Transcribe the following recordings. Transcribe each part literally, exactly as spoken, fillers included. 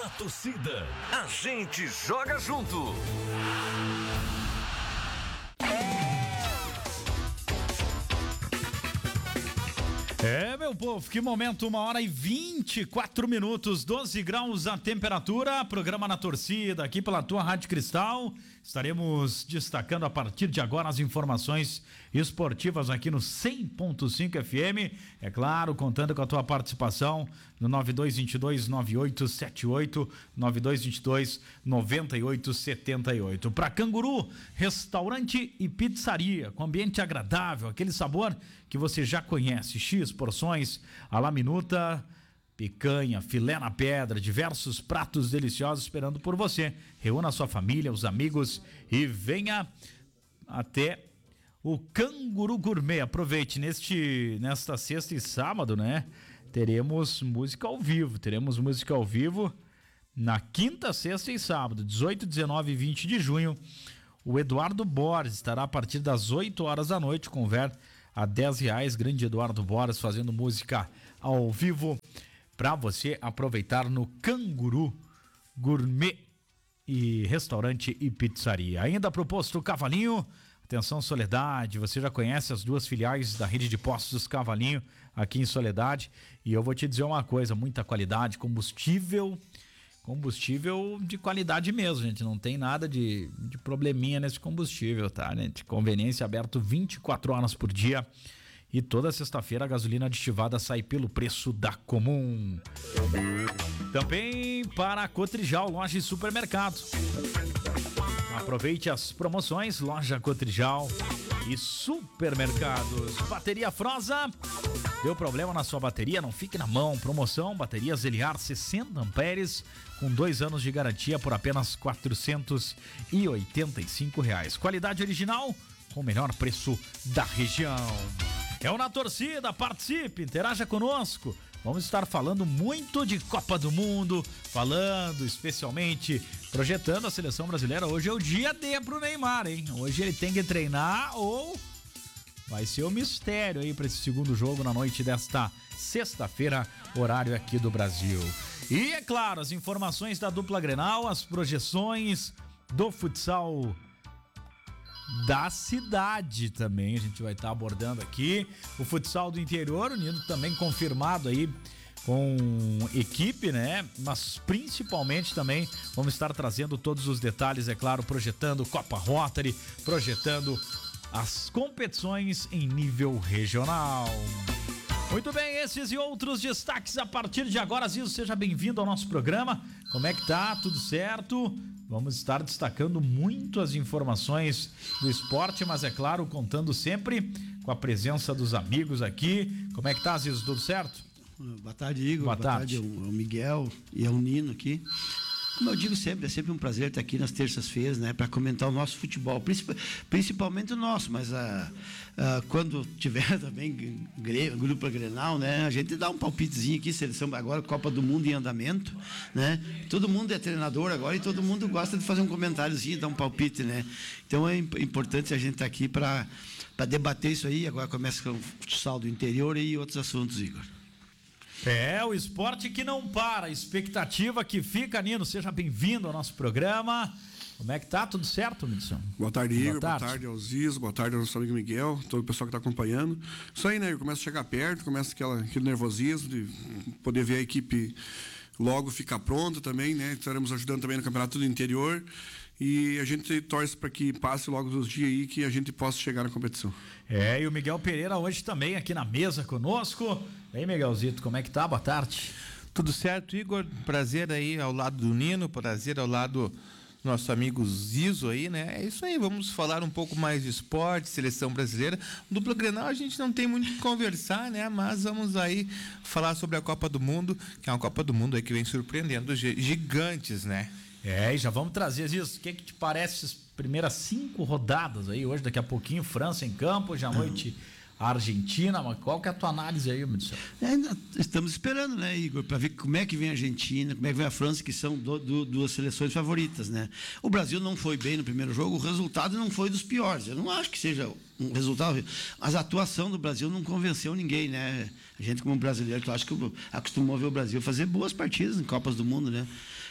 torcida. A gente joga junto. É, meu povo, que momento, uma hora e vinte e quatro minutos, doze graus a temperatura, programa Na Torcida, aqui pela tua Rádio Cristal. Estaremos destacando a partir de agora as informações esportivas aqui no cem ponto cinco F M. É claro, contando com a tua participação no nove dois dois dois, nove oito sete oito, nove dois dois dois, nove oito sete oito. Para Canguru, restaurante e pizzaria, com ambiente agradável, aquele sabor que você já conhece. X porções, à la minuta, picanha, filé na pedra, diversos pratos deliciosos esperando por você. Reúna a sua família, os amigos e venha até o Canguru Gourmet. Aproveite, neste, nesta sexta e sábado, né? Teremos música ao vivo. Teremos música ao vivo na quinta, sexta e sábado, dezoito, dezenove e vinte de junho. O Eduardo Borges estará a partir das oito horas da noite, converte a dez reais. Grande Eduardo Borges fazendo música ao vivo para você aproveitar no Canguru Gourmet e restaurante e pizzaria. Ainda pro posto Cavalinho, atenção Soledade, você já conhece as duas filiais da rede de postos Cavalinho aqui em Soledade, e eu vou te dizer uma coisa, muita qualidade, combustível, combustível de qualidade mesmo, gente, não tem nada de, de probleminha nesse combustível, tá, gente? Conveniência, aberto vinte e quatro horas por dia. E toda sexta-feira a gasolina aditivada sai pelo preço da Comum. Também para a Cotrijal, loja e supermercado. Aproveite as promoções, loja Cotrijal e supermercados. Bateria Frosa. Deu problema na sua bateria? Não fique na mão. Promoção, bateria Zeliar sessenta amperes com dois anos de garantia por apenas quatrocentos e oitenta e cinco reais. Qualidade original com o melhor preço da região. É o Na Torcida, participe, interaja conosco. Vamos estar falando muito de Copa do Mundo, falando especialmente, projetando a seleção brasileira. Hoje é o dia D pro Neymar, hein? Hoje ele tem que treinar ou vai ser um mistério aí para esse segundo jogo na noite desta sexta-feira, horário aqui do Brasil. E é claro, as informações da dupla Grenal, as projeções do futsal da cidade também, a gente vai estar abordando aqui o futsal do interior, o Nino também confirmado aí com equipe, né? Mas principalmente também vamos estar trazendo todos os detalhes, é claro, projetando Copa Rotary, projetando as competições em nível regional. Muito bem, esses e outros destaques a partir de agora. Zizo, seja bem-vindo ao nosso programa. Como é que tá? Tudo certo? Vamos estar destacando muito as informações do esporte, mas é claro, contando sempre com a presença dos amigos aqui. Como é que tá, Zizo? Tudo certo? Boa tarde, Igor. Boa, Boa tarde. tarde, é o Miguel e é o Nino aqui. Como eu digo sempre, é sempre um prazer estar aqui nas terças-feiras, né, para comentar o nosso futebol, principalmente o nosso, mas ah, ah, quando tiver também grupo Grenal, né, a gente dá um palpitezinho aqui, seleção agora, Copa do Mundo em andamento, né, todo mundo é treinador agora e todo mundo gosta de fazer um comentáriozinho, dar um palpite, né, então é importante a gente estar aqui para para debater isso aí. Agora começa com o futsal do interior e outros assuntos, Igor. É, o esporte que não para, a expectativa que fica, Nino, seja bem-vindo ao nosso programa. Como é que tá? Tudo certo, Nilson? Boa tarde, Igor, boa tarde, boa tarde ao Zizo, boa tarde ao nosso amigo Miguel, todo o pessoal que está acompanhando. Isso aí, né, começa a chegar perto, começa aquela, aquele nervosismo de poder ver a equipe logo ficar pronta também, né, estaremos ajudando também no campeonato do interior e a gente torce para que passe logo dos dias aí que a gente possa chegar na competição. É, e o Miguel Pereira hoje também aqui na mesa conosco. E aí, Miguelzito, como é que tá? Boa tarde. Tudo certo, Igor? Prazer aí ao lado do Nino, prazer ao lado do nosso amigo Zizo aí, né? É isso aí, vamos falar um pouco mais de esporte, seleção brasileira. Dupla Grenal a gente não tem muito o que conversar, né? Mas vamos aí falar sobre a Copa do Mundo, que é uma Copa do Mundo aí que vem surpreendendo gigantes, né? É, e já vamos trazer, Zizo, o que que te parece as primeiras cinco rodadas aí hoje, daqui a pouquinho, França em campo, hoje à noite a Argentina, mas qual que é a tua análise aí, Milson? É, estamos esperando, né, Igor, para ver como é que vem a Argentina, como é que vem a França, que são do, do, duas seleções favoritas, né? O Brasil não foi bem no primeiro jogo, o resultado não foi dos piores. Eu não acho que seja um resultado, mas a atuação do Brasil não convenceu ninguém, né? A gente, como brasileiro, que eu acho que acostumou a ver o Brasil fazer boas partidas em Copas do Mundo, né?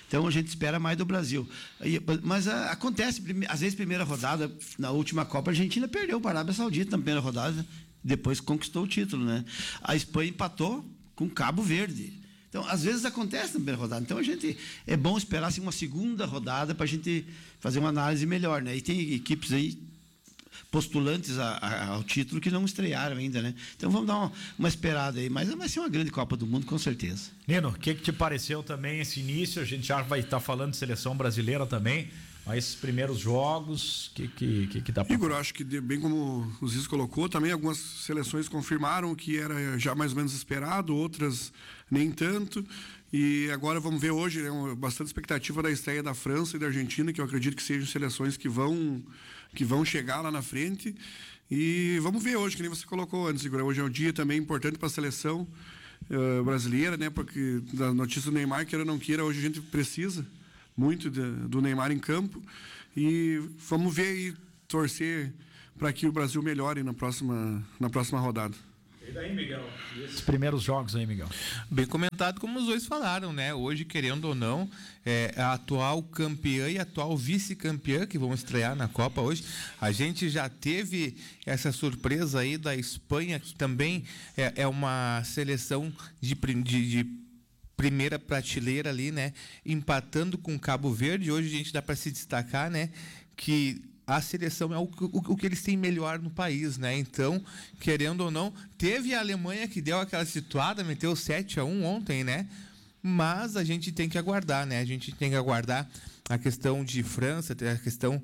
Então a gente espera mais do Brasil. E, mas a, acontece, às vezes, primeira rodada, na última Copa, a Argentina perdeu para a Arábia Saudita na primeira rodada, depois conquistou o título, né? A Espanha empatou com Cabo Verde. Então, às vezes acontece na primeira rodada. Então, a gente é bom esperar assim, uma segunda rodada para a gente fazer uma análise melhor, né? E tem equipes aí postulantes a, a, ao título que não estrearam ainda, né? Então vamos dar uma, uma esperada aí, mas vai ser uma grande Copa do Mundo, com certeza. Nino, o que, que te pareceu também esse início? A gente já vai estar tá falando de seleção brasileira também, mas esses primeiros jogos, o que, que, que, que dá para... Igor, eu acho que bem como o Ziz colocou, também algumas seleções confirmaram que era já mais ou menos esperado, outras nem tanto. E agora vamos ver hoje, né, bastante expectativa da estreia da França e da Argentina, que eu acredito que sejam seleções que vão, que vão chegar lá na frente. E vamos ver hoje, que nem você colocou antes, Igor. Hoje é um dia também importante para a seleção uh, brasileira, né? Porque da notícia do Neymar, queira ou não queira, hoje a gente precisa muito de, do Neymar em campo. E vamos ver e torcer para que o Brasil melhore na próxima, na próxima rodada. E daí, Miguel? E esses primeiros jogos aí, Miguel? Bem comentado, como os dois falaram, né? Hoje, querendo ou não, é, a atual campeã e a atual vice-campeã que vão estrear na Copa hoje. A gente já teve essa surpresa aí da Espanha, que também é, é uma seleção de, de, de primeira prateleira ali, né? Empatando com Cabo Verde. Hoje a gente dá para se destacar, né? Que a seleção é o, o, o que eles têm melhor no país, né? Então, querendo ou não, teve a Alemanha que deu aquela situada, meteu sete a um ontem, né? Mas a gente tem que aguardar, né? A gente tem que aguardar a questão de França, a questão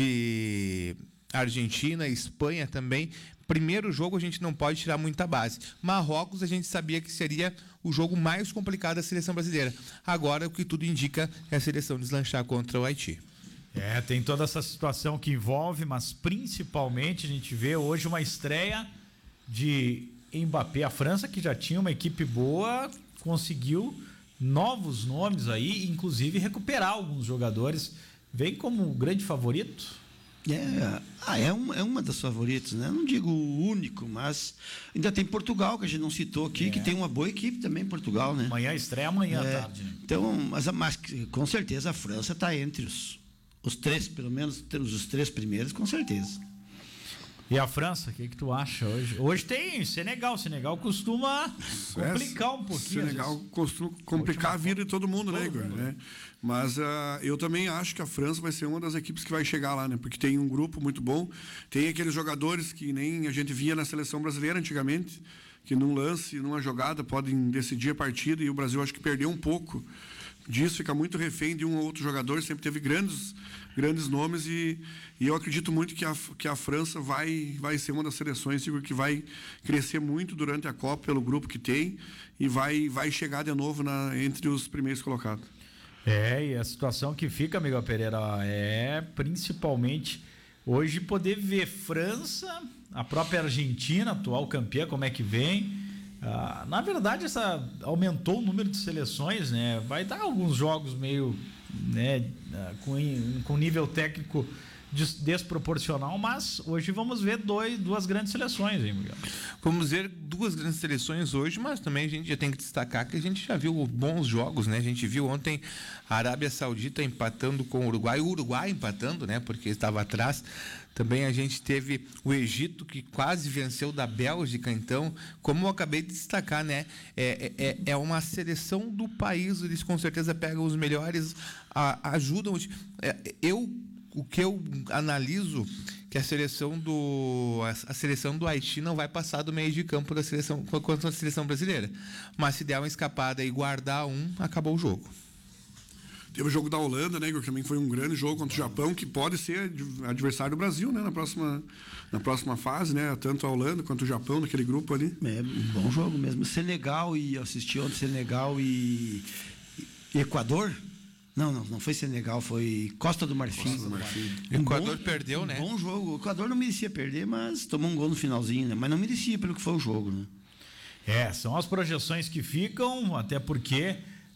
de Argentina, Espanha também. Primeiro jogo a gente não pode tirar muita base. Marrocos a gente sabia que seria o jogo mais complicado da seleção brasileira. Agora o que tudo indica é a seleção deslanchar contra o Haiti. É, tem toda essa situação que envolve, mas principalmente a gente vê hoje uma estreia de Mbappé. A França, que já tinha uma equipe boa, conseguiu novos nomes aí, inclusive recuperar alguns jogadores. Vem como grande favorito? É, ah, é, um, é uma das favoritas, né? Não digo o único, mas ainda tem Portugal, que a gente não citou aqui, é. que tem uma boa equipe também, Portugal, né? Amanhã estreia, amanhã é, à tarde. Né? Então, mas, mas com certeza a França está entre os Os três, pelo menos, temos os três primeiros, com certeza. E a França, o que, que tu acha hoje? Hoje tem Senegal. Senegal costuma complicar um pouquinho. Senegal costuma complicar a vida de todo mundo, né, Igor? Né? Mas uh, eu também acho que a França vai ser uma das equipes que vai chegar lá, né? Porque tem um grupo muito bom. Tem aqueles jogadores que nem a gente via na seleção brasileira antigamente, que num lance, numa jogada, podem decidir a partida, e o Brasil acho que perdeu um pouco disso, fica muito refém de um ou outro jogador. Sempre teve grandes, grandes nomes, e, e eu acredito muito que a, que a França vai, vai ser uma das seleções que vai crescer muito durante a Copa pelo grupo que tem, e vai, vai chegar de novo na, entre os primeiros colocados. É, e a situação que fica, Miguel Pereira, é principalmente hoje poder ver França, a própria Argentina, atual campeã, como é que vem. Ah, na verdade, essa aumentou o número de seleções, né? Vai dar alguns jogos meio, né, com, com nível técnico des, desproporcional, mas hoje vamos ver dois, duas grandes seleções, hein, Miguel? Vamos ver duas grandes seleções hoje, mas também a gente já tem que destacar que a gente já viu bons jogos, né? A gente viu ontem a Arábia Saudita empatando com o Uruguai, o Uruguai empatando, né? Porque estava atrás. Também a gente teve o Egito, que quase venceu da Bélgica. Então, como eu acabei de destacar, né? É, é, é uma seleção do país, eles com certeza pegam os melhores, a, ajudam. É, eu, o que eu analiso que a seleção do a, a seleção do Haiti não vai passar do meio de campo da seleção contra a seleção brasileira. Mas se der uma escapada e guardar um, acabou o jogo. Teve o jogo da Holanda, né, que também foi um grande jogo contra o Japão, que pode ser adversário do Brasil, né, na próxima, na próxima fase, né, tanto a Holanda quanto o Japão, naquele grupo ali. É um bom jogo mesmo. Senegal, e eu assisti ontem Senegal e, e Equador. Não, não, não foi Senegal, foi Costa do Marfim. Costa do Marfim. Um Equador bom, perdeu, um né? Bom jogo. O Equador não merecia perder, mas tomou um gol no finalzinho, né? Mas não merecia pelo que foi o jogo, né? É, são as projeções que ficam, até porque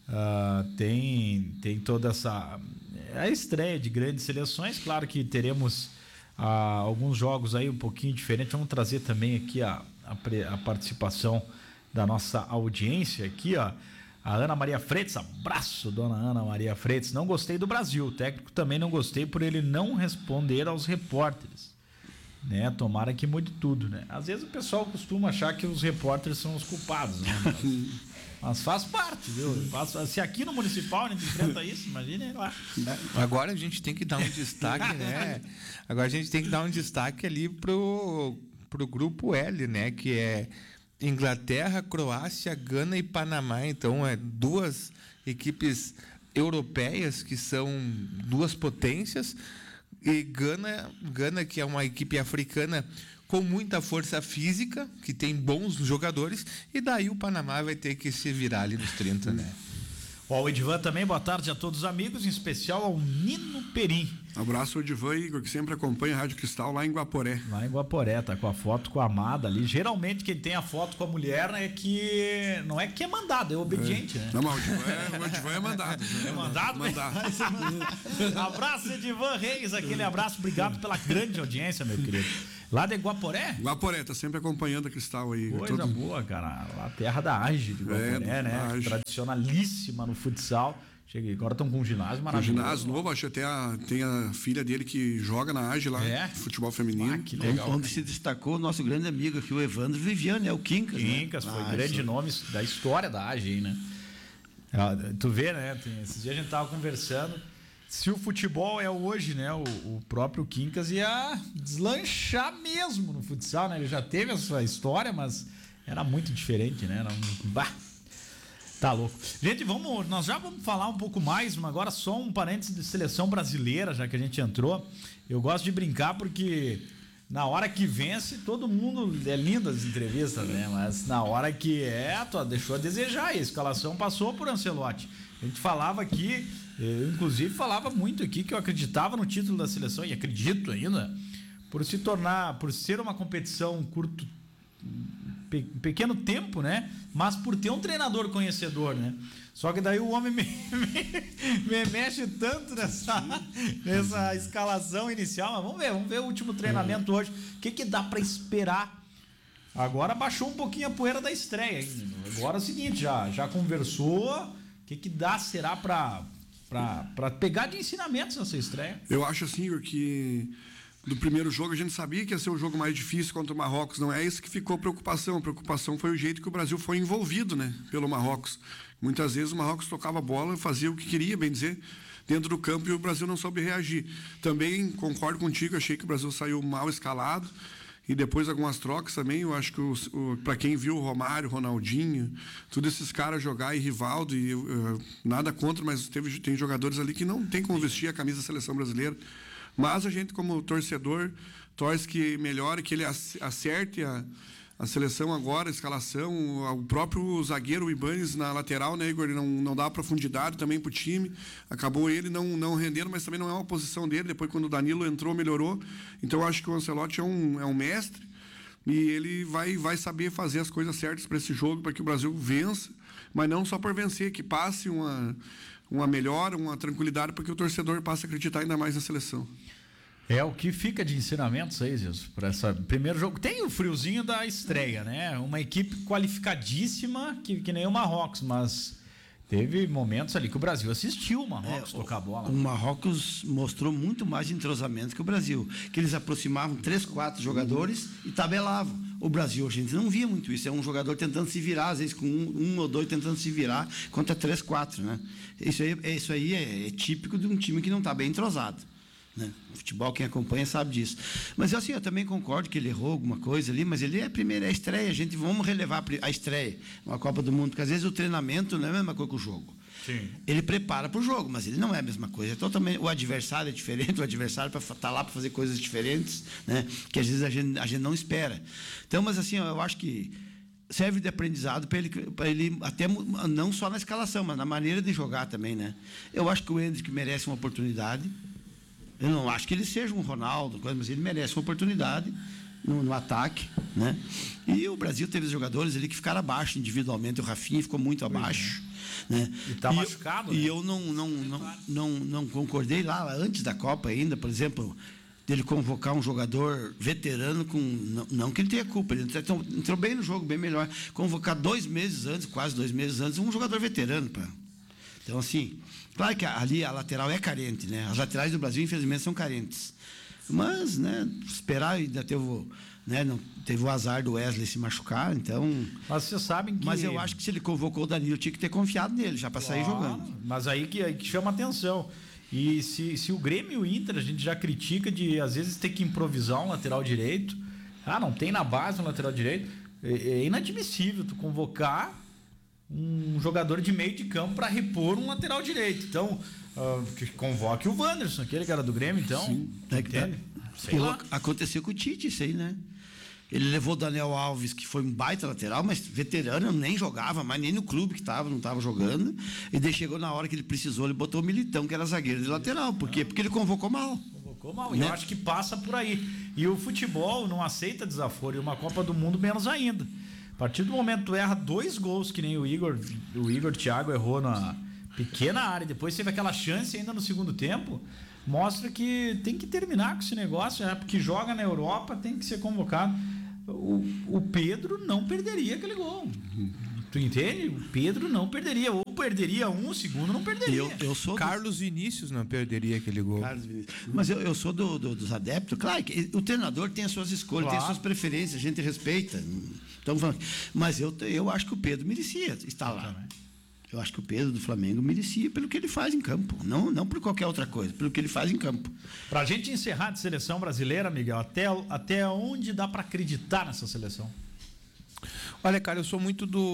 uh, tem, tem toda essa a estreia de grandes seleções. Claro que teremos uh, alguns jogos aí um pouquinho diferentes. Vamos trazer também aqui a, a, a participação da nossa audiência aqui, ó. A Ana Maria Freitas, abraço, dona Ana Maria Freitas. Não gostei do Brasil. O técnico também não gostei por ele não responder aos repórteres. Né? Tomara que mude tudo, né? Às vezes o pessoal costuma achar que os repórteres são os culpados, né? Mas, mas faz parte, viu? Faz, se aqui no Municipal a gente enfrenta isso, imagine lá. Agora a gente tem que dar um destaque, né? Agora a gente tem que dar um destaque ali pro, pro grupo L, né? Que é Inglaterra, Croácia, Gana e Panamá. Então, é duas equipes europeias que são duas potências. E Gana, Gana, que é uma equipe africana com muita força física, que tem bons jogadores, e daí o Panamá vai ter que se virar ali nos trinta, né? Ó, o Edivan também, boa tarde a todos os amigos, em especial ao Nino Perim. Abraço ao Edivan Igor, que sempre acompanha a Rádio Cristal lá em Guaporé. Lá em Guaporé, tá com a foto com a amada ali. Geralmente quem tem a foto com a mulher é que não é que é mandado, é obediente, é. né? Não, mas o Edivan é, o Edivan é mandado. É mandado? Mandado. Abraço, Edivan Reis, aquele abraço, obrigado pela grande audiência, meu querido. Lá de Guaporé? Guaporé, tá sempre acompanhando a Cristal aí. Coisa todo... boa, cara. A terra da Age de Guaporé, é, né? Age. Tradicionalíssima no futsal. Cheguei, agora estão com um ginásio maravilhoso. Um ginásio novo, acho que até a, tem a filha dele que joga na Age lá, é? Futebol feminino. Ah, que legal. Onde se destacou o nosso grande amigo aqui, o Evandro Viviane, é o Quincas. Quincas, né? Foi ah, grande isso. nome da história da Age aí, né? Tu vê, né? Tem, esses dias a gente tava conversando. Se o futebol é hoje, né? O, o próprio Quincas ia deslanchar mesmo no futsal, né? Ele já teve a sua história, mas era muito diferente, né? Era um... Bah. Tá louco. Gente, vamos, nós já vamos falar um pouco mais, mas agora só um parênteses de seleção brasileira, já que a gente entrou. Eu gosto de brincar porque na hora que vence, todo mundo... É lindo as entrevistas, né? Mas na hora que é, tu deixou a desejar. A escalação passou por Ancelotti. A gente falava aqui, eu inclusive falava muito aqui que eu acreditava no título da seleção, e acredito ainda, por se tornar, por ser uma competição curto, pe, pequeno tempo, né? Mas por ter um treinador conhecedor, né? Só que daí o homem me, me, me mexe tanto nessa, nessa escalação inicial. Mas vamos ver, vamos ver o último treinamento hoje. O que, que dá para esperar? Agora baixou um pouquinho a poeira da estreia. Hein? Agora é o seguinte, já, já conversou. O que, que dá, será, para para pegar de ensinamentos nessa estreia? Eu acho assim, Igor, que do primeiro jogo a gente sabia que ia ser o jogo mais difícil contra o Marrocos. Não é isso que ficou preocupação. A preocupação foi o jeito que o Brasil foi envolvido, né, pelo Marrocos. Muitas vezes o Marrocos tocava a bola, fazia o que queria, bem dizer, dentro do campo, e o Brasil não soube reagir. Também concordo contigo, achei que o Brasil saiu mal escalado. E depois algumas trocas também, eu acho que para quem viu o Romário, Ronaldinho, todos esses caras jogar, e Rivaldo, e uh, nada contra, mas teve, tem jogadores ali que não tem como vestir a camisa da seleção brasileira. Mas a gente, como torcedor, torce que melhore, que ele acerte a, a seleção agora, a escalação. O próprio zagueiro, o Ibanes, na lateral, né, Igor? Ele não, não dá profundidade também para o time. Acabou ele não, não rendendo, mas também não é uma posição dele. Depois, quando o Danilo entrou, melhorou. Então, eu acho que o Ancelotti é um, é um mestre, e ele vai, vai saber fazer as coisas certas para esse jogo, para que o Brasil vença, mas não só por vencer, que passe uma, uma melhora, uma tranquilidade, para que o torcedor passe a acreditar ainda mais na seleção. É o que fica de ensinamentos aí, Jesus, para esse primeiro jogo. Tem o friozinho da estreia, né? Uma equipe qualificadíssima, que, que nem o Marrocos, mas teve momentos ali que o Brasil assistiu o Marrocos é, tocar a bola. O Marrocos mostrou muito mais entrosamento que o Brasil, que eles aproximavam três, quatro jogadores e tabelavam. O Brasil, a gente não via muito isso. É um jogador tentando se virar, às vezes com um, um ou dois tentando se virar, contra três, quatro, né? Isso aí, isso aí é, é típico de um time que não está bem entrosado. Né? Futebol, quem acompanha sabe disso. Mas assim, eu também concordo que ele errou alguma coisa ali, mas ele é a primeira, é a estreia. A gente vamos relevar a estreia, uma Copa do Mundo, porque às vezes o treinamento não é a mesma coisa que o jogo. Sim. Ele prepara para o jogo, mas ele não é a mesma coisa. É totalmente, o adversário é diferente, o adversário está lá para fazer coisas diferentes, né? Que às vezes a gente, a gente não espera. Então, mas assim, eu acho que serve de aprendizado para ele, para ele, até não só na escalação, mas na maneira de jogar também, né? Eu acho que o Endrick merece uma oportunidade. Eu não acho que ele seja um Ronaldo, mas ele merece uma oportunidade no, no ataque, né? E o Brasil teve jogadores ali que ficaram abaixo individualmente. O Rafinha ficou muito abaixo, é. Né? E está machucado. Eu, né? E eu não, não, não, não, não concordei lá antes da Copa ainda, por exemplo, dele convocar um jogador veterano com... Não, não que ele tenha culpa, ele entrou, entrou bem no jogo, bem melhor. Convocar dois meses antes, quase dois meses antes, um jogador veterano, pá. Então, assim, claro que ali a lateral é carente, né? As laterais do Brasil, infelizmente, são carentes. Mas, né, esperar, ainda teve, né, não, teve o azar do Wesley se machucar, então... Mas vocês sabem que... Mas eu acho que se ele convocou o Danilo, tinha que ter confiado nele, já para sair Claro, jogando. Mas aí que, aí que chama atenção. E se, se o Grêmio e o Inter, a gente já critica de, às vezes, ter que improvisar um lateral direito. Ah, não tem na base um lateral direito. É, é inadmissível tu convocar um jogador de meio de campo para repor um lateral direito. Então, uh, que convoque o Wanderson, aquele cara do Grêmio, então. Sim. Entende? Sei lá. Aconteceu com o Tite, isso aí, né? Ele levou o Daniel Alves, que foi um baita lateral, mas veterano, nem jogava, mas nem no clube que estava, não estava jogando. E daí chegou na hora que ele precisou, ele botou o Militão, que era zagueiro de lateral. Por quê? Porque ele convocou mal. Convocou mal. E Né? eu acho que passa por aí. E o futebol não aceita desaforo. E uma Copa do Mundo menos ainda. A partir do momento que tu erra dois gols, que nem o Igor, o Igor Thiago errou na pequena área, depois teve aquela chance ainda no segundo tempo, mostra que tem que terminar com esse negócio, né? Porque joga na Europa, tem que ser convocado. O, o Pedro não perderia aquele gol. Tu entende? O Pedro não perderia. Ou perderia um, o segundo não perderia. Eu, eu sou do- Carlos Vinícius não perderia aquele gol. Carlos Vinícius. Mas eu, eu sou do- do- dos adeptos. Claro que o treinador tem as suas escolhas, Claro. tem as suas preferências, a gente respeita. Então, mas eu, eu acho que o Pedro merecia estar lá. Eu acho que o Pedro do Flamengo merecia pelo que ele faz em campo. Não, não por qualquer outra coisa, pelo que ele faz em campo. Pra gente encerrar de seleção brasileira, Miguel, até, até onde dá pra acreditar nessa seleção? Olha, cara, eu sou muito do...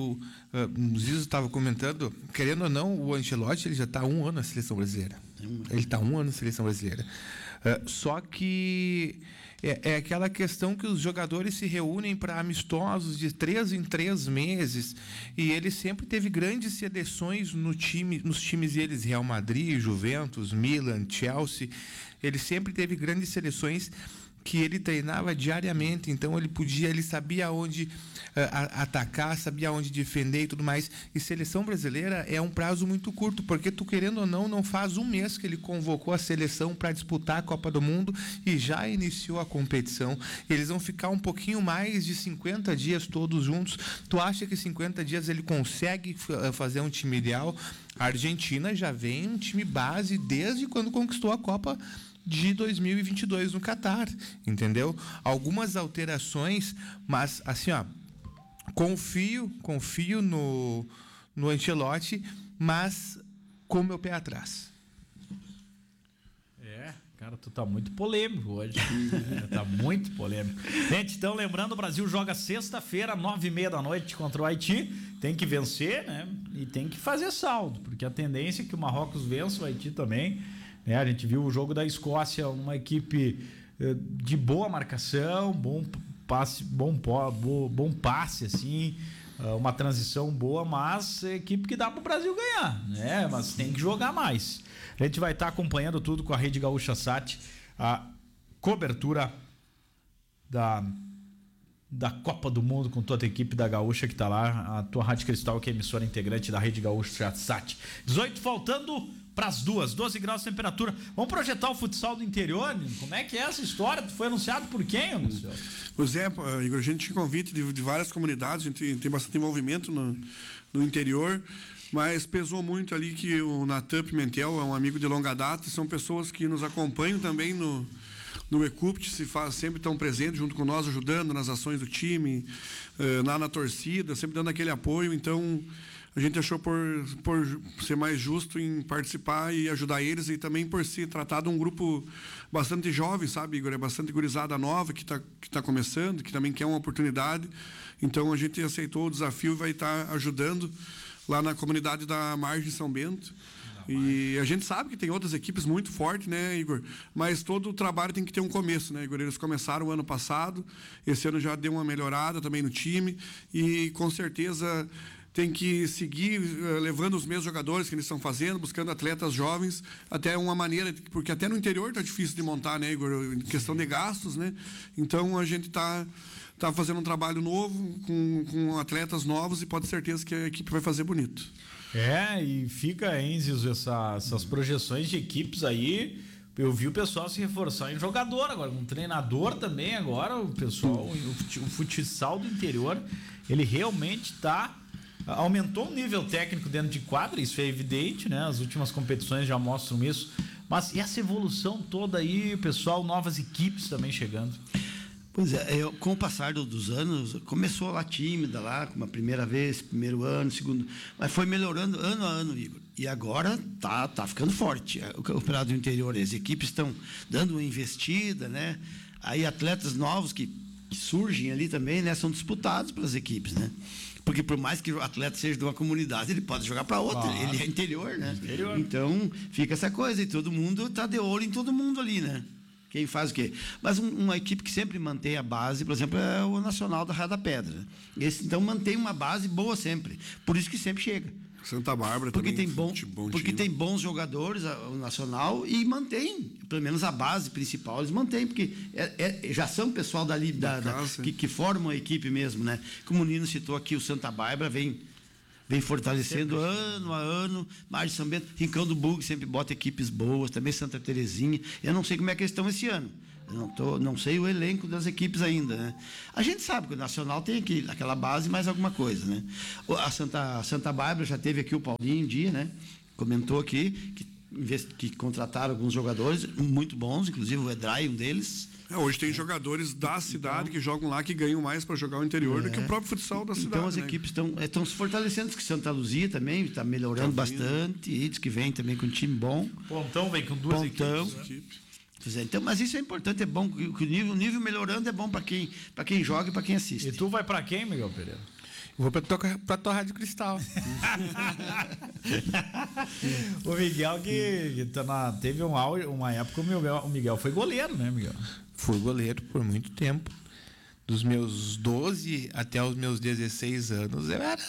Uh, o Zizo estava comentando, querendo ou não, o Ancelotti ele já está há um ano na seleção brasileira. Ele está há um ano na seleção brasileira. Uh, só que é, é aquela questão que os jogadores se reúnem para amistosos de três em três meses e ele sempre teve grandes seleções no time, nos times deles, Real Madrid, Juventus, Milan, Chelsea. Ele sempre teve grandes seleções que ele treinava diariamente, então ele podia, ele sabia onde uh, a, atacar, sabia onde defender e tudo mais. E seleção brasileira é um prazo muito curto, porque tu querendo ou não, não faz um mês que ele convocou a seleção para disputar a Copa do Mundo e já iniciou a competição. Eles vão ficar um pouquinho mais de cinquenta dias todos juntos. Tu acha que cinquenta dias ele consegue f- fazer um time ideal? A Argentina já vem um time base desde quando conquistou a Copa de dois mil e vinte e dois no Catar, entendeu? Algumas alterações, mas assim, ó, confio, confio no, no Ancelotti, mas com o meu pé atrás. É, cara, tu tá muito polêmico hoje. É, tá muito polêmico. Gente, então lembrando, o Brasil joga sexta-feira, nove e meia da noite contra o Haiti. Tem que vencer, né? E tem que fazer saldo, porque a tendência é que o Marrocos vença o Haiti também. Né? A gente viu o jogo da Escócia, uma equipe eh, de boa marcação, bom passe, bom, pó- bo- bom passe, assim, ah, uma transição boa, mas é equipe que dá pro Brasil ganhar, né? Mas tem que jogar mais. A gente vai estar acompanhando tudo com a Rede Gaúcha Sat, a cobertura da, da Copa do Mundo com toda a equipe da Gaúcha que está lá, a tua Rádio Cristal, que é emissora integrante da Rede Gaúcha Sat. dezoito faltando para as duas, doze graus de temperatura. Vamos projetar o futsal do interior? Como é que é essa história? Foi anunciado por quem, Luciano? Pois é, Igor, a gente tinha convite de, de várias comunidades, a gente tem bastante envolvimento no, no interior, mas pesou muito ali que o Natan Pimentel é um amigo de longa data, são pessoas que nos acompanham também no, no Ecupt, se faz, sempre estão presentes junto com nós, ajudando nas ações do time, eh, lá na torcida, sempre dando aquele apoio, então a gente achou por, por ser mais justo em participar e ajudar eles, e também por se tratar de um grupo bastante jovem, sabe, Igor? É bastante gurizada nova que está que tá começando, que também quer uma oportunidade. Então a gente aceitou o desafio e vai estar ajudando lá na comunidade da Margem São Bento. E a gente sabe que tem outras equipes muito fortes, né, Igor? Mas todo o trabalho tem que ter um começo, né, Igor? Eles começaram o ano passado, esse ano já deu uma melhorada também no time e com certeza tem que seguir uh, levando os mesmos jogadores que eles estão fazendo, buscando atletas jovens, até uma maneira, porque até no interior está difícil de montar, né, Igor? Em questão de gastos, né? Então a gente está tá fazendo um trabalho novo, com, com atletas novos, e pode ter certeza que a equipe vai fazer bonito. É, e fica, hein, Zizo, essa, essas projeções de equipes aí eu vi o pessoal se reforçar em jogador agora, um treinador também agora, o pessoal, o futsal do interior, ele realmente tá, aumentou o nível técnico dentro de quadra, isso é evidente, né? As últimas competições já mostram isso, mas e essa evolução toda aí, pessoal, novas equipes também chegando? Pois é, eu, com o passar do, dos anos, começou lá tímida, lá, com a primeira vez, primeiro ano, segundo, mas foi melhorando ano a ano, Igor. E agora tá, tá ficando forte. O campeonato do interior, as equipes estão dando uma investida, né? Aí atletas novos que, que surgem ali também, né? São disputados pelas equipes, né? Porque por mais que o atleta seja de uma comunidade, ele pode jogar para outra, claro. Ele é interior, né? Interior. Então, fica essa coisa, e todo mundo tá de olho em todo mundo ali, né? Quem faz o quê? Mas um, uma equipe que sempre mantém a base, por exemplo, é o Nacional da Raia da Pedra. Esse, então, mantém uma base boa sempre. Por isso que sempre chega. Santa Bárbara porque também. Tem bom, bom porque time. tem bons jogadores, o Nacional, e mantém, pelo menos a base principal, eles mantêm, porque é, é, já são pessoal dali, da, da, da, que, que formam a equipe mesmo, né? Como o Nino citou aqui, o Santa Bárbara vem... Vem fortalecendo sempre. ano a ano. Mar de São Bento, Rincão do Bug sempre bota equipes boas, também Santa Terezinha. Eu não sei como é que eles estão esse ano. Eu não, tô, não sei o elenco das equipes ainda, né? A gente sabe que o Nacional tem aqui, aquela base mais alguma coisa, né? A Santa, a Santa Bárbara já teve aqui o Paulinho um dia, né? Comentou aqui que, que contrataram alguns jogadores muito bons, inclusive o Edrai, um deles. É, hoje tem jogadores da cidade então, que jogam lá, que ganham mais para jogar o interior é. do que o próprio futsal da cidade. Então as né? equipes estão é, se fortalecendo, que Santa Luzia também está melhorando tá bastante, e diz que vem também com um time bom. Pontão vem com duas Pontão. equipes. Né? Então, mas isso é importante, é bom, que o nível, o nível melhorando é bom para quem, para quem joga e para quem assiste. E tu vai para quem, Miguel Pereira? Vou pra tua, pra tua Rádio Cristal. O Miguel que, que tá na, teve um, uma época, o Miguel, o Miguel foi goleiro, né, Miguel? Fui goleiro por muito tempo. Dos meus doze até os meus dezesseis anos, eu era,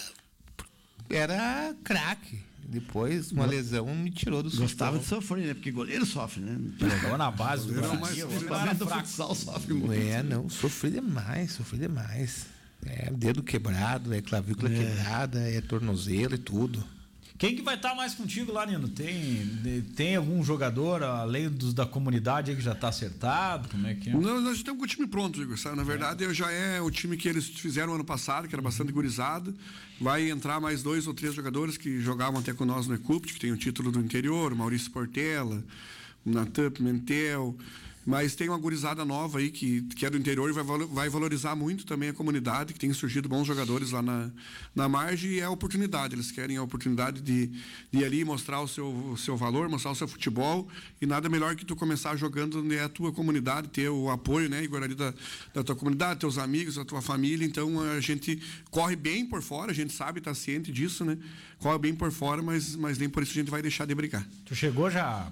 era craque. Depois, uma lesão me tirou do Gostava de sofrer, né? Porque goleiro sofre, né? Jogava na base do Brasil. O futsal sofre muito. É, não, sofri demais, sofri demais. É dedo quebrado, é clavícula é. quebrada, é tornozelo e tudo. Quem que vai estar mais contigo lá, Nino? Tem, tem algum jogador, além dos da comunidade, aí que já está acertado? Como é que é? Não, nós já temos o time pronto, Igor. Sabe? Na verdade, é. já é o time que eles fizeram ano passado, que era bastante gurizado. Vai entrar mais dois ou três jogadores que jogavam até com nós no Ecupt, que tem o título do interior, Maurício Portela, o Natan Pimentel. Mas tem uma gurizada nova aí que, que é do interior e vai, vai valorizar muito também a comunidade, que tem surgido bons jogadores lá na, na margem, e é a oportunidade. Eles querem a oportunidade de, de ir ali mostrar o seu, o seu valor, mostrar o seu futebol, e nada melhor que tu começar jogando né, a tua comunidade, ter o apoio, né, Igor, ali da, da tua comunidade, teus amigos, da tua família. Então a gente corre bem por fora, a gente sabe, está ciente disso, né? Corre bem por fora, mas, mas nem por isso a gente vai deixar de brigar. Tu chegou já...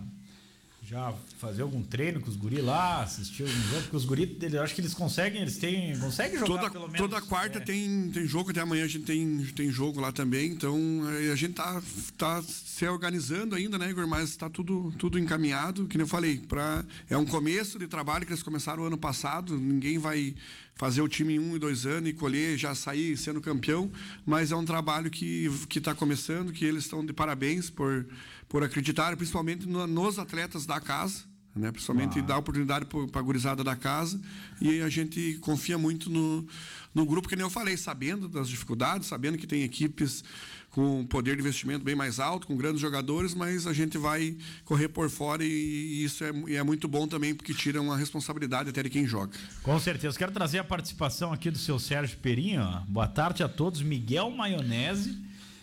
Já fazer algum treino com os guris lá, assistir algum jogo, porque os guris, eu acho que eles conseguem, eles têm, conseguem jogar toda, pelo menos. Toda quarta é. tem, tem jogo, até amanhã a gente tem, tem jogo lá também, então a gente tá, tá se organizando ainda, né, Igor, mas está tudo, tudo encaminhado, que nem eu falei, pra, é um começo de trabalho que eles começaram ano passado, ninguém vai fazer o time em um e dois anos e colher, já sair sendo campeão, mas é um trabalho que está começando, que eles estão de parabéns por, por acreditar, principalmente no, nos atletas da casa, né? Principalmente ah. dar oportunidade para a gurizada da casa, e a gente confia muito no, no grupo, que nem eu falei, sabendo das dificuldades, sabendo que tem equipes com poder de investimento bem mais alto, com grandes jogadores, mas a gente vai correr por fora, e, e isso é, e é muito bom também, porque tira uma responsabilidade até de quem joga. Com certeza. Quero trazer a participação aqui do seu Sérgio Perinho. Ó. Boa tarde a todos. Miguel Maionese.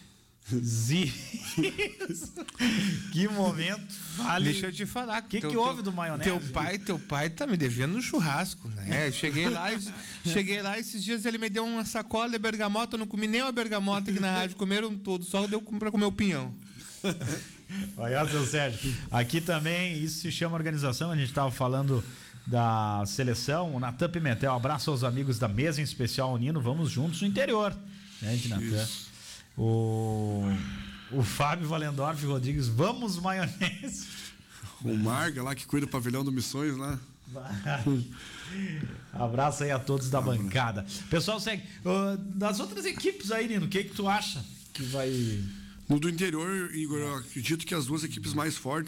Zi... Que momento. Vale. Deixa eu te falar. O que, que houve do Maionese? Teu pai, teu pai tá me devendo um churrasco, né? Eu cheguei lá, cheguei lá esses dias, ele me deu uma sacola de bergamota, eu não comi nem uma bergamota aqui na rádio, comeram tudo, só deu pra comer o pinhão. Olha, seu Sérgio, aqui também isso se chama organização. A gente estava falando da seleção. O Natan Pimentel, abraço aos amigos da mesa, em especial o Nino. Vamos juntos no interior, né, de Natan. O, o Fábio Valendorf Rodrigues, vamos Maionese. O Marga lá que cuida do pavilhão do Missões lá. Abraço aí a todos da bancada. Pessoal, segue. Uh, das outras equipes aí, Nino, o que, que tu acha que vai. No do interior, Igor, eu acredito que as duas equipes mais fortes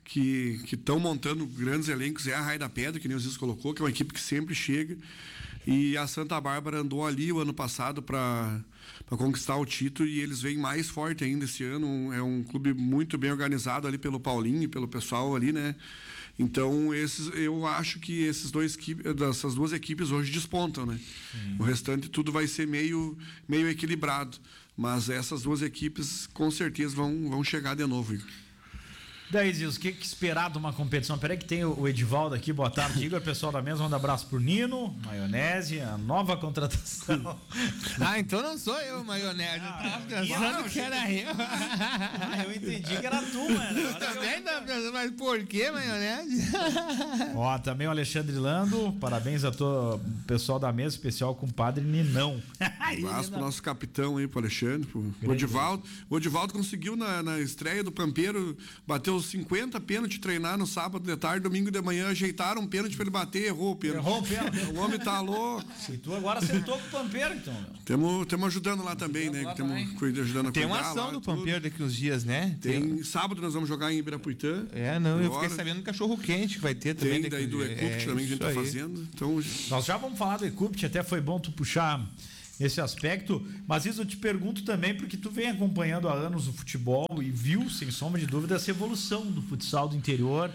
que estão montando grandes elencos é a Raia da Pedra, que nem o Ziz colocou, que é uma equipe que sempre chega. E a Santa Bárbara andou ali o ano passado para conquistar o título e eles vêm mais forte ainda esse ano. É um clube muito bem organizado ali pelo Paulinho e pelo pessoal ali, né? Então, esses, eu acho que esses dois, essas duas equipes hoje despontam, né? Sim. O restante tudo vai ser meio, meio equilibrado. Mas essas duas equipes com certeza vão, vão chegar de novo, Igor. Daí, Zilson, o que, que esperar de uma competição? Peraí que tem o Edivaldo aqui, boa tarde, Igor, pessoal da mesa, manda abraço pro Nino, Maionese, a nova contratação. Ah, então não sou eu, Maionese, eu tava pensando que era eu. Ah, eu entendi que era tu, mano. Eu também tava pensando, mas por que, Maionese? Ó, também o Alexandre Lando, parabéns a todo o pessoal da mesa, especial com o padre Ninão. Um abraço pro nosso capitão aí, pro Alexandre, pro o Edivaldo. O Edivaldo conseguiu na, na estreia do Pampeiro, bateu cinquenta pênaltis, treinar no sábado de tarde, domingo de manhã, ajeitaram um pênalti para ele bater, errou o pênalti. Errou o pênalti. O homem tá louco. E tu agora acertou com o Pampeiro, então. Temos ajudando lá também, né? Temos ajudando a Tem cuidar uma ação lá, do tudo. Pampeiro daqui uns dias, né? Tem, tem sábado nós vamos jogar em Ibirapuitã. É, não, eu agora. fiquei sabendo do cachorro quente que vai ter também. Tem daí do Ecupt é, também que a gente tá aí. fazendo. Então, nós já vamos falar do Ecupt, até foi bom tu puxar esse aspecto, mas isso eu te pergunto também porque tu vem acompanhando há anos o futebol e viu, sem sombra de dúvida, essa evolução do futsal do interior.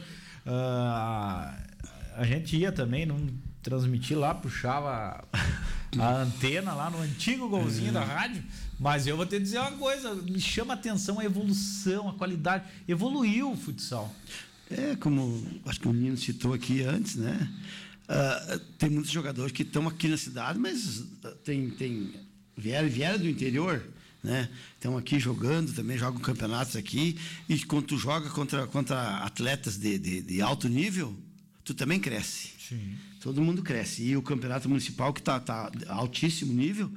Uh, a gente ia também não transmitir lá, puxava a antena lá no antigo golzinho é. da rádio, mas eu vou te dizer uma coisa, me chama a atenção a evolução, a qualidade, evoluiu o futsal. É, como acho que o Nino citou aqui antes, né? Uh, tem muitos jogadores que estão aqui na cidade, mas tem, tem vieram, vieram do interior, né? Estão aqui jogando, também jogam campeonatos aqui. E quando tu joga contra, contra atletas de, de, de alto nível, tu também cresce. Sim. Todo mundo cresce. E o campeonato municipal, que está tá altíssimo nível,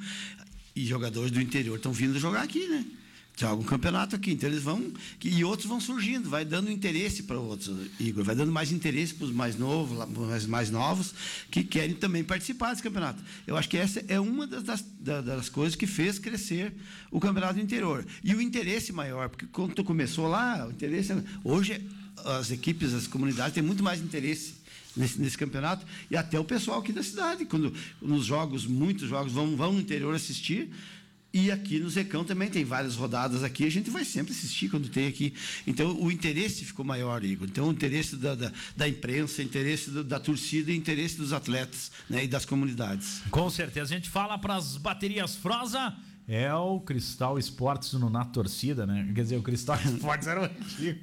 e jogadores do interior estão vindo jogar aqui, né? Joga um campeonato aqui, então eles vão. E outros vão surgindo, vai dando interesse para outros, Igor, vai dando mais interesse para os mais novos, mais, mais novos, que querem também participar desse campeonato. Eu acho que essa é uma das, das, das coisas que fez crescer o campeonato do interior. E o interesse maior, porque quando tu começou lá, o interesse. Hoje as equipes, as comunidades têm muito mais interesse nesse, nesse campeonato, e até o pessoal aqui da cidade, quando nos jogos, muitos jogos, vão, vão no interior assistir. E aqui no Zecão também tem várias rodadas aqui, a gente vai sempre assistir quando tem aqui. Então, o interesse ficou maior, Igor. Então, o interesse da, da, da imprensa, o interesse do, da torcida e o interesse dos atletas, né, e das comunidades. Com certeza. A gente fala para as baterias Frosa, é o Cristal Esportes no Na Torcida, né? Quer dizer, o Cristal Esportes era o antigo.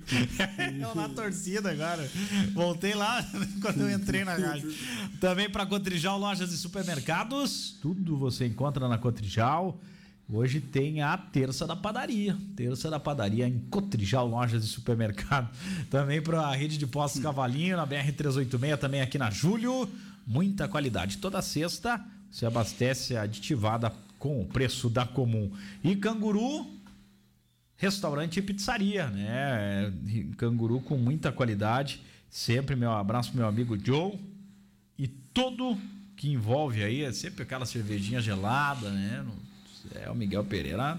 É o Na Torcida agora. Voltei lá quando eu entrei na rádio. Também para Cotrijal, lojas e supermercados. Tudo você encontra na Cotrijal. Hoje tem a Terça da Padaria. Terça da Padaria em Cotrijal, lojas e supermercado. Também para a rede de postos Cavalinho, na B R trezentos e oitenta e seis, também aqui na Júlio. Muita qualidade. Toda sexta se abastece aditivada com o preço da Comum. E Canguru, restaurante e pizzaria, né? Canguru com muita qualidade. Sempre meu abraço, meu amigo Joe. E tudo que envolve aí é sempre aquela cervejinha gelada, né? É, o Miguel Pereira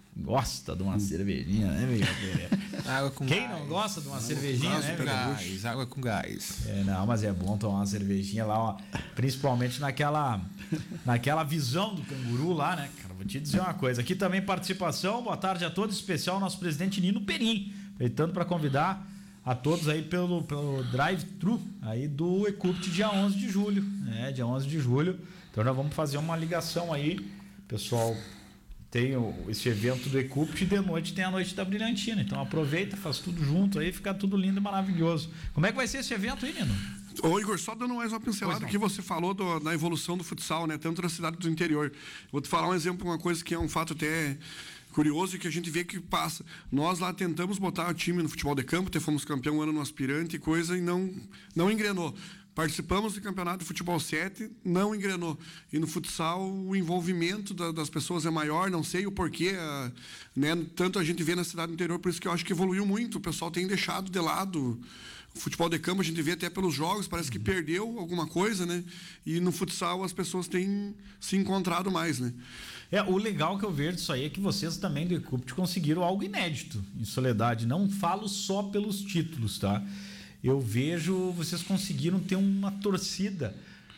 gosta de uma cervejinha, né, Miguel Pereira? Água com Quem gás. não gosta de uma cervejinha, né, com gás, água com gás. É, não, mas é bom tomar uma cervejinha lá, ó, principalmente naquela, naquela visão do Canguru lá, né, cara? Vou te dizer uma coisa. Aqui também participação, boa tarde a todos, especial nosso presidente Nino Perim, aproveitando para convidar a todos aí pelo, pelo drive-thru aí do Ecupt dia onze de julho, né, dia onze de julho. Então nós vamos fazer uma ligação aí. Pessoal, tem o, esse evento do Ecupt e de noite tem a Noite da Brilhantina. Então aproveita, faz tudo junto aí, fica tudo lindo e maravilhoso. Como é que vai ser esse evento aí, Nino? Ô, Igor, só dando mais uma pincelada que você falou do, da evolução do futsal, né? Tanto na cidade do interior. Vou te falar um exemplo, uma coisa que é um fato até curioso e que a gente vê que passa. Nós lá tentamos botar o time no futebol de campo, até fomos campeão um ano no aspirante e coisa, e não, não engrenou. Participamos do campeonato de futebol sete, não engrenou. E no futsal o envolvimento da, das pessoas é maior, não sei o porquê, a, né? Tanto a gente vê na cidade do interior, por isso que eu acho que evoluiu muito. O pessoal tem deixado de lado o futebol de campo, a gente vê até pelos jogos, parece que perdeu alguma coisa, né? E no futsal as pessoas têm se encontrado mais, né? É, o legal que eu vejo disso aí é que vocês também do Ecupt conseguiram algo inédito em Soledade. Não falo só pelos títulos, tá? Eu vejo vocês conseguiram ter uma torcida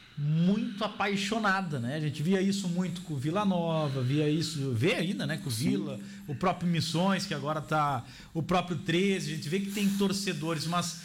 muito apaixonada, né? A gente via isso muito com o Vila Nova, via isso, vê ainda, né? Com o Vila, o próprio Missões, que agora tá, o próprio treze, a gente vê que tem torcedores, mas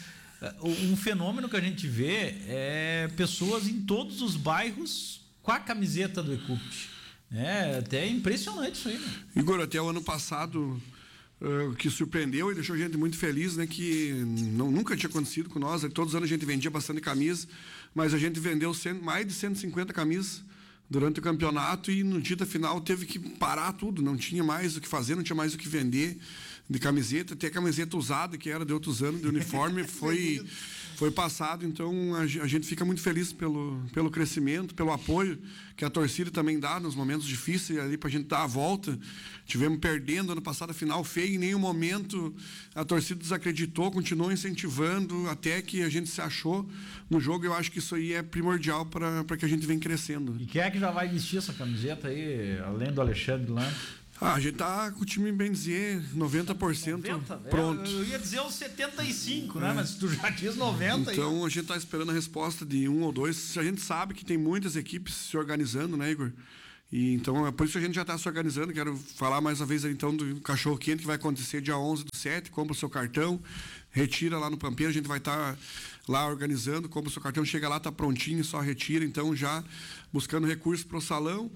um fenômeno que a gente vê é pessoas em todos os bairros com a camiseta do Ecupt. É até impressionante isso aí, né? Igor, até o ano passado, uh, que surpreendeu e deixou a gente muito feliz, né? Que não, nunca tinha acontecido com nós. Todos os anos a gente vendia bastante camisa, mas a gente vendeu cem, mais de cento e cinquenta camisas durante o campeonato e no dia da final teve que parar tudo. Não tinha mais o que fazer, não tinha mais o que vender de camiseta. Até a camiseta usada, que era de outros anos, de uniforme, foi... Foi passado, então a gente fica muito feliz pelo, pelo crescimento, pelo apoio que a torcida também dá nos momentos difíceis ali para a gente dar a volta. Tivemos perdendo ano passado a final feia, em nenhum momento a torcida desacreditou, continuou incentivando até que a gente se achou no jogo. Eu acho que isso aí é primordial para que a gente venha crescendo. E quem é que já vai vestir essa camiseta aí, além do Alexandre lá? Ah, a gente tá com o time, bem dizer, noventa por cento noventa? Pronto. Eu, eu ia dizer uns setenta e cinco, né? Mas tu já diz noventa. Então aí. A gente tá esperando a resposta de um ou dois. A gente sabe que tem muitas equipes se organizando, né, Igor? E então é por isso que a gente já está se organizando. Quero falar mais uma vez então do cachorro quente que vai acontecer dia onze do sete. Compra o seu cartão, retira lá no Pampeiro. A gente vai estar tá lá organizando. Compra o seu cartão, chega lá, está prontinho, só retira. Então já buscando recursos para o salão.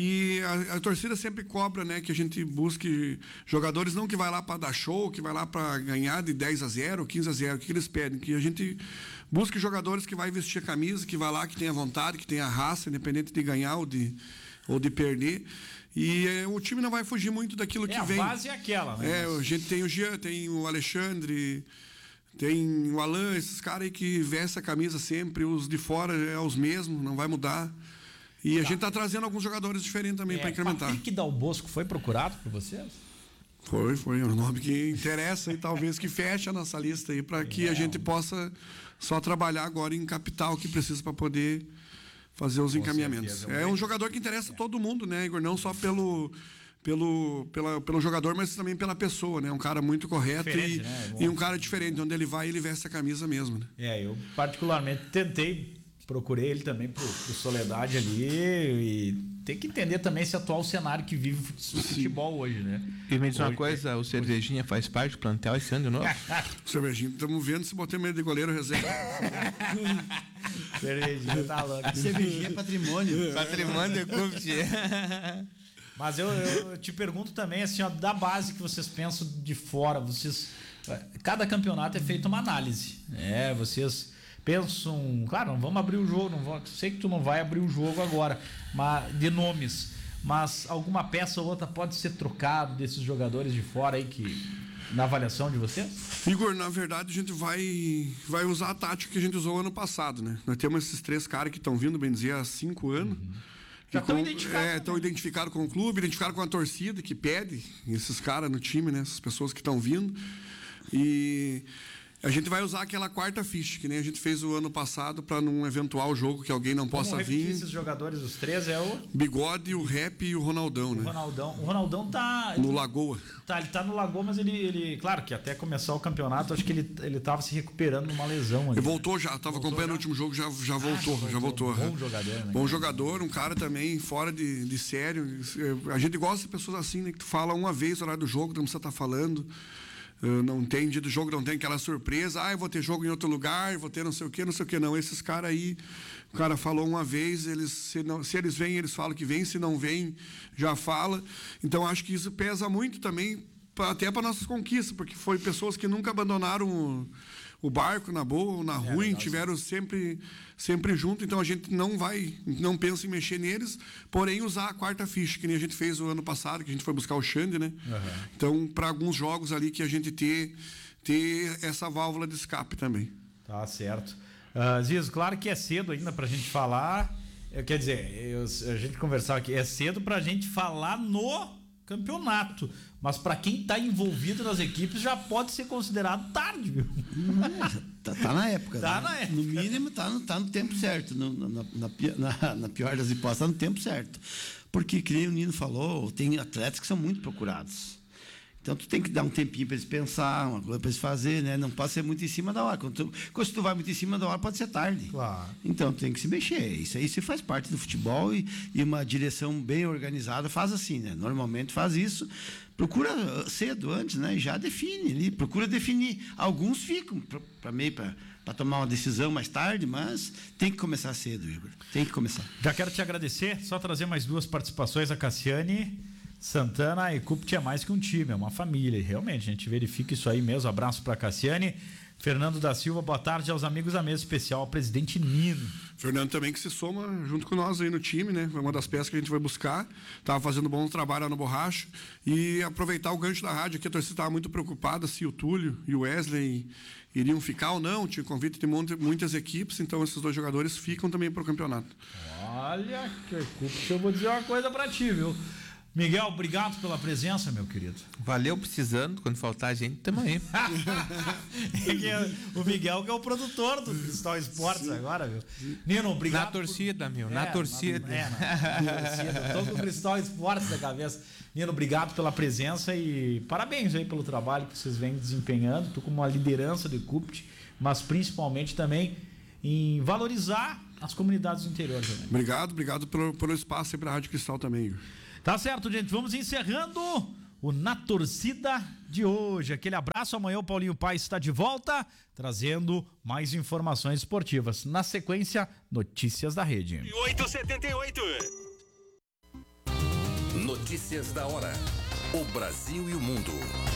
E a, a torcida sempre cobra, né, que a gente busque jogadores não que vai lá para dar show, que vai lá para ganhar de dez a zero, quinze a zero. O que eles pedem? Que a gente busque jogadores que vai vestir a camisa, que vai lá, que tenha vontade, que tenha raça, independente de ganhar ou de ou de perder, e é, o time não vai fugir muito daquilo é, que vem. A base é aquela, né? É, a gente tem o Jean, tem o Alexandre, tem o Alan, esses caras aí que vestem a camisa sempre, os de fora é os mesmos, não vai mudar. E tá. A gente está trazendo alguns jogadores diferentes também é, para incrementar. Patrick Dal Bosco foi procurado por vocês? Foi, foi. É um nome que interessa e talvez que feche a nossa lista aí para que é. a gente possa só trabalhar agora em capital que precisa para poder fazer os Com encaminhamentos. Certeza, é um jogador que interessa é. todo mundo, né, Igor? Não só pelo, pelo, pela, pelo jogador, mas também pela pessoa, né? Um cara muito correto e, né? e um cara diferente. Onde ele vai, ele veste a camisa mesmo, né? É, eu particularmente tentei, procurei ele também pro, pro Soledade ali e tem que entender também esse atual cenário que vive o futebol hoje, né? E me diz uma hoje, coisa, o Cervejinha faz parte do plantel esse ano de novo? O Cervejinha, estamos vendo se botar meio de goleiro reserva. Cervejinha tá louco. Cervejinha é patrimônio. Patrimônio do Ecupt. Mas eu, eu te pergunto também, assim, ó, da base que vocês pensam de fora, vocês... Cada campeonato é feito uma análise, né? Vocês pensam... Claro, não vamos abrir o jogo, não vamos, sei que tu não vai abrir o jogo agora, mas, de nomes, mas alguma peça ou outra pode ser trocado desses jogadores de fora aí que... Na avaliação de vocês? Igor, na verdade a gente vai, vai usar a tática que a gente usou ano passado, né? Nós temos esses três caras que estão vindo, bem dizer, há cinco anos. Uhum. Já estão identificados. É, estão identificados com o clube, identificados com a torcida que pede esses caras no time, né? Essas pessoas que estão vindo. E a gente vai usar aquela quarta ficha, que nem a gente fez o ano passado, para num eventual jogo que alguém não Vamos possa repetir vir. Esses jogadores, os três, é o Bigode, o Rap e o Ronaldão, né? O Ronaldão, o Ronaldão tá no Lagoa. Tá, ele tá no Lagoa, mas ele, ele, claro que até começar o campeonato, acho que ele ele tava se recuperando de uma lesão ali. Ele voltou já, tava voltou acompanhando já? o último jogo, já já voltou, ah, já voltou. Já voltou. Bom jogador, né? Bom jogador, um cara também fora de, de sério. A gente gosta de pessoas assim, né, que tu fala uma vez no horário do jogo, não precisa estar falando. Uh, não tem dia do jogo, não tem aquela surpresa, ah, eu vou ter jogo em outro lugar, vou ter não sei o que, não sei o que, não. Esses caras aí, o cara falou uma vez, eles, se, não, se eles vêm, eles falam que vêm, se não vêm, já fala. Então, acho que isso pesa muito também, pra, até para nossas conquistas, porque foi pessoas que nunca abandonaram o, o barco na boa ou na é, ruim, tiveram sempre, sempre junto, então a gente não vai, não pensa em mexer neles, porém usar a quarta ficha, que nem a gente fez o ano passado, que a gente foi buscar o Xande, né? Uhum. Então, para alguns jogos ali que a gente ter, ter essa válvula de escape também. Tá certo. Uh, Zizo, claro que é cedo ainda pra gente falar, eu, quer dizer, eu, a gente conversar aqui, é cedo pra gente falar no campeonato. Mas para quem está envolvido nas equipes já pode ser considerado tarde, viu? Tá, tá na época. Tá né? na época. No mínimo, tá no, tá no tempo certo. No, na, na, na, na pior das hipóteses, tá no tempo certo. Porque, que nem o Nino falou, tem atletas que são muito procurados. Então, tu tem que dar um tempinho para eles pensar, uma coisa para eles fazer, né? Não pode ser muito em cima da hora. Quando tu, quando tu vai muito em cima da hora, pode ser tarde. Claro. Então, tem que se mexer. Isso aí se faz parte do futebol e, e uma direção bem organizada faz assim, né? Normalmente faz isso. Procura cedo, antes, né? E já define ali. Procura definir. Alguns ficam para meio para para tomar uma decisão mais tarde, mas tem que começar cedo, Igor. Tem que começar. Já quero te agradecer. Só trazer mais duas participações. A Cassiane Santana, a Ecupt é mais que um time, é uma família. E realmente, a gente verifica isso aí mesmo. Abraço para a Cassiane. Fernando da Silva, boa tarde aos amigos da mesa especial, ao presidente Nino. Fernando também que se soma junto com nós aí no time, né? Foi uma das peças que a gente vai buscar. Tava fazendo bom trabalho lá no Borracho. E aproveitar o gancho da rádio aqui, a torcida estava muito preocupada se o Túlio e o Wesley iriam ficar ou não. Tinha convite de muitas equipes, então esses dois jogadores ficam também para o campeonato. Olha, que Ecupt, eu vou dizer uma coisa para ti, viu? Miguel, obrigado pela presença, meu querido. Valeu, precisando. Quando faltar a gente, tamo aí. O Miguel que é o produtor do Cristal Esportes agora, viu? Nino, obrigado. Na torcida, por... meu, é, na torcida. Na, é, na torcida. Tô com o Cristal Esportes na cabeça. Nino, obrigado pela presença e parabéns aí pelo trabalho que vocês vêm desempenhando. Tu como uma liderança do Ecupt, mas principalmente também em valorizar as comunidades do interior também. Obrigado, obrigado pelo, pelo espaço aí para a Rádio Cristal também, Igor. Tá certo, gente. Vamos encerrando o Na Torcida de hoje. Aquele abraço. Amanhã o Paulinho Paes está de volta, trazendo mais informações esportivas. Na sequência, notícias da rede. oito e setenta e oito. Notícias da hora. O Brasil e o mundo.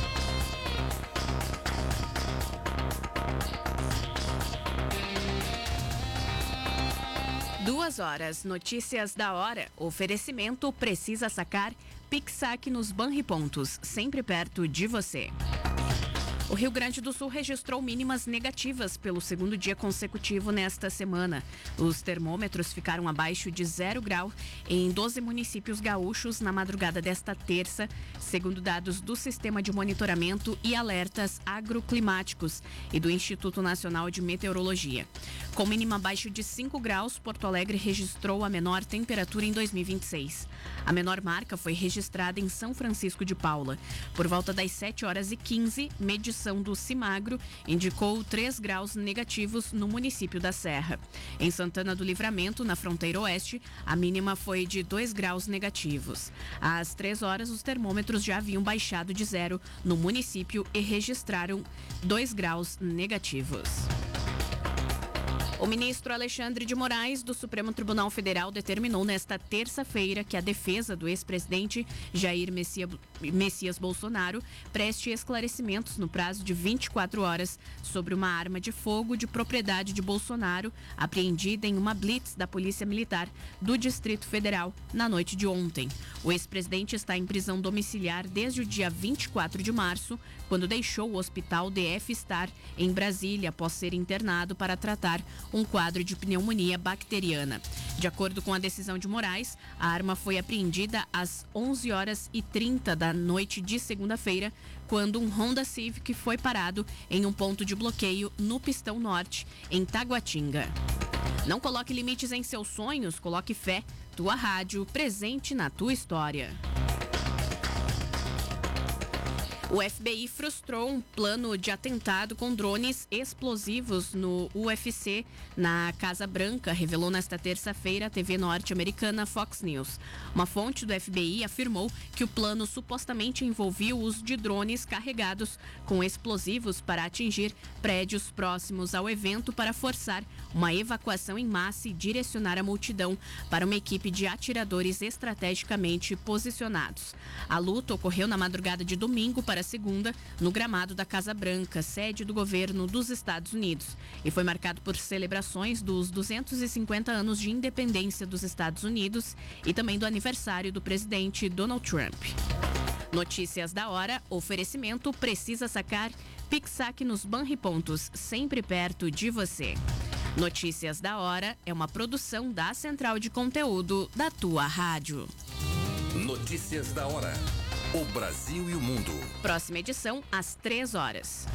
Duas horas, notícias da hora. Oferecimento precisa sacar. Pix-saque nos Banripontos, sempre perto de você. O Rio Grande do Sul registrou mínimas negativas pelo segundo dia consecutivo nesta semana. Os termômetros ficaram abaixo de zero grau em doze municípios gaúchos na madrugada desta terça, segundo dados do Sistema de Monitoramento e Alertas Agroclimáticos e do Instituto Nacional de Meteorologia. Com mínima abaixo de cinco graus, Porto Alegre registrou a menor temperatura em dois mil e vinte e seis. A menor marca foi registrada em São Francisco de Paula. Por volta das sete horas e quinze, medição do Cimagro indicou três graus negativos no município da Serra. Em Santana do Livramento, na fronteira oeste, a mínima foi de dois graus negativos. Às três horas, os termômetros já haviam baixado de zero no município e registraram dois graus negativos. O ministro Alexandre de Moraes, do Supremo Tribunal Federal, determinou nesta terça-feira que a defesa do ex-presidente Jair Messias Bolsonaro preste esclarecimentos no prazo de vinte e quatro horas sobre uma arma de fogo de propriedade de Bolsonaro apreendida em uma blitz da Polícia Militar do Distrito Federal na noite de ontem. O ex-presidente está em prisão domiciliar desde o dia vinte e quatro de março, quando deixou o hospital D F Star em Brasília após ser internado para tratar um quadro de pneumonia bacteriana. De acordo com a decisão de Moraes, a arma foi apreendida às onze horas e trinta da noite de segunda-feira, quando um Honda Civic foi parado em um ponto de bloqueio no Pistão Norte, em Taguatinga. Não coloque limites em seus sonhos, coloque fé. Tua rádio, presente na tua história. O F B I frustrou um plano de atentado com drones explosivos no U F C na Casa Branca, revelou nesta terça-feira a T V norte-americana Fox News. Uma fonte do F B I afirmou que o plano supostamente envolvia o uso de drones carregados com explosivos para atingir prédios próximos ao evento para forçar uma evacuação em massa e direcionar a multidão para uma equipe de atiradores estrategicamente posicionados. A luta ocorreu na madrugada de domingo para segunda, no gramado da Casa Branca, sede do governo dos Estados Unidos, e foi marcado por celebrações dos duzentos e cinquenta anos de independência dos Estados Unidos e também do aniversário do presidente Donald Trump. Notícias da hora, oferecimento precisa sacar, Pix-saque nos Banripontos, sempre perto de você. Notícias da hora é uma produção da Central de Conteúdo da tua rádio. Notícias da hora. O Brasil e o mundo. Próxima edição, às três horas.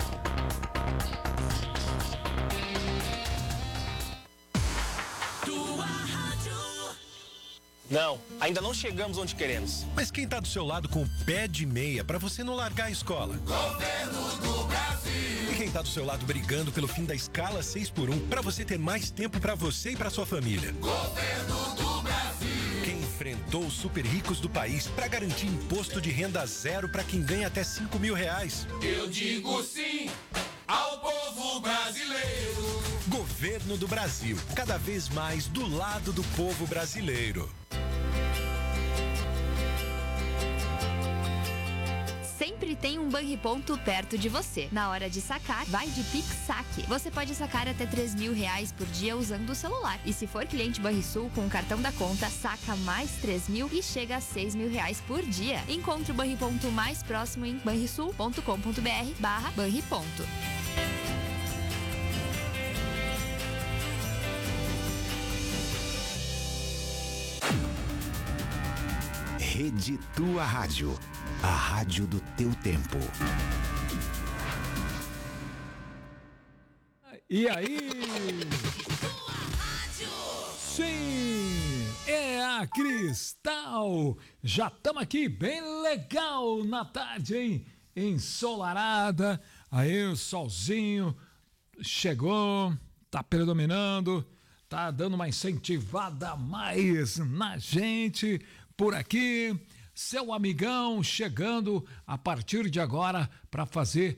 Não, ainda não chegamos onde queremos. Mas quem tá do seu lado com o pé de meia pra você não largar a escola? Governo do Brasil. E quem tá do seu lado brigando pelo fim da escala seis por um pra você ter mais tempo pra você e pra sua família? Governo do Brasil. Quem enfrentou os super ricos do país pra garantir imposto de renda zero pra quem ganha até cinco mil reais? Eu digo sim ao povo brasileiro. Governo do Brasil, cada vez mais do lado do povo brasileiro. Sempre tem um Banriponto perto de você. Na hora de sacar, vai de Pix Saque. Você pode sacar até três mil reais por dia usando o celular. E se for cliente Banrisul com o cartão da conta, saca mais três mil e chega a seis mil reais por dia. Encontre o Banriponto mais próximo em banrisul ponto com ponto br barra Banriponto. Rede Tua Rádio, a rádio do teu tempo. E aí? Sim, é a Cristal. Já estamos aqui bem legal na tarde, hein? Ensolarada, aí o solzinho chegou, tá predominando, tá dando uma incentivada a mais na gente por aqui. Seu amigão chegando a partir de agora para fazer